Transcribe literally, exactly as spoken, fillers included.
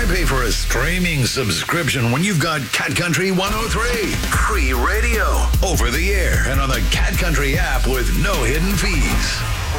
pay for a streaming subscription when you've got Cat Country one oh three? Free radio, over the air, and on the Cat Country app with no hidden fees.